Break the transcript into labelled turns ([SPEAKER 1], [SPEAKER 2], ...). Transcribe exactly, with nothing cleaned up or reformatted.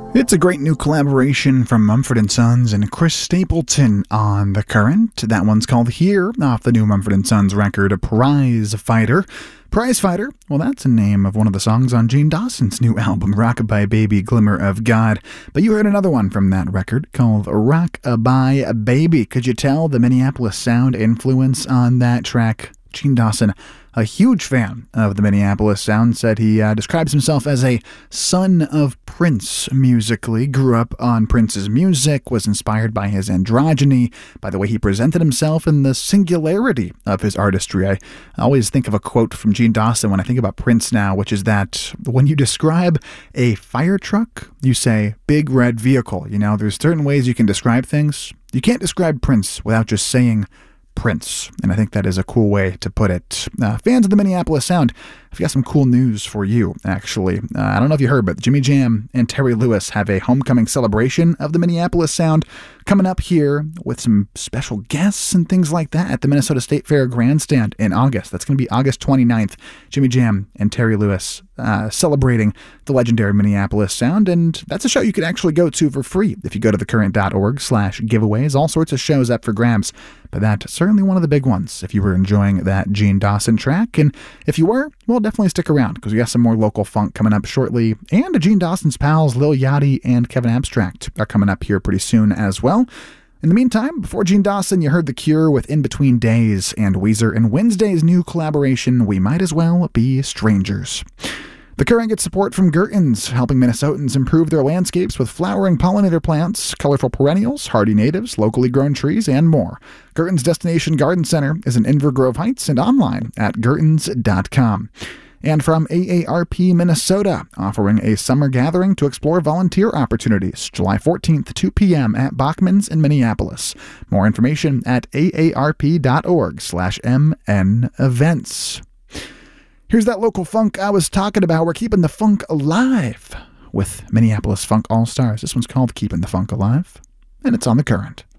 [SPEAKER 1] It's a great new collaboration from Mumford and Sons and Chris Stapleton on The Current. That one's called Here, off the new Mumford and Sons record, Prize Fighter. Prize Fighter, well, that's the name of one of the songs on Gene Dawson's new album, Rockabye Baby, Glimmer of God. But you heard another one from that record called Rockabye Baby. Could you tell the Minneapolis sound influence on that track? Gene Dawson, a huge fan of the Minneapolis sound, said he uh, describes himself as a son of Prince musically, grew up on Prince's music, was inspired by his androgyny, by the way he presented himself, and the singularity of his artistry. I always think of a quote from Gene Dawson when I think about Prince now, which is that when you describe a fire truck, you say big red vehicle. You know, there's certain ways you can describe things. You can't describe Prince without just saying Prince, and I think that is a cool way to put it. Uh, fans of the Minneapolis sound, I've got some cool news for you, actually. Uh, I don't know if you heard, but Jimmy Jam and Terry Lewis have a homecoming celebration of the Minneapolis sound coming up here with some special guests and things like that at the Minnesota State Fair Grandstand in August. That's going to be August twenty-ninth. Jimmy Jam and Terry Lewis uh, celebrating the legendary Minneapolis sound, and that's a show you could actually go to for free if you go to thecurrent.org slash giveaways. All sorts of shows up for grabs, but that's certainly one of the big ones if you were enjoying that Gene Dawson track. And if you were, well, definitely stick around because we got some more local funk coming up shortly. And Gene Dawson's pals Lil Yachty and Kevin Abstract are coming up here pretty soon as well. In the meantime, before Gene Dawson, you heard The Cure with In Between Days, and Weezer and Wednesday's new collaboration, We Might As Well Be Strangers. The Current gets support from Gertens, helping Minnesotans improve their landscapes with flowering pollinator plants, colorful perennials, hardy natives, locally grown trees, and more. Gertens Destination Garden Center is in Inver Grove Heights and online at gertens dot com. And from A A R P Minnesota, offering a summer gathering to explore volunteer opportunities, July fourteenth, two p.m. at Bachman's in Minneapolis. More information at aarp.org slash mn events. Here's that local funk I was talking about. We're keeping the funk alive with Minneapolis Funk All-Stars. This one's called Keeping the Funk Alive, and it's on The Current.